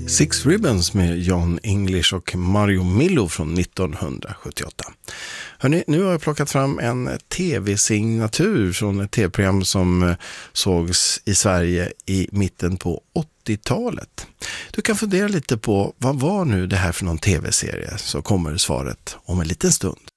Six Ribbons med John English och Mario Millo från 1978. Hörrni, nu har jag plockat fram en tv-signatur från ett tv-program som sågs i Sverige i mitten på 80-talet. Du kan fundera lite på vad var nu det här för någon tv-serie, så kommer svaret om en liten stund.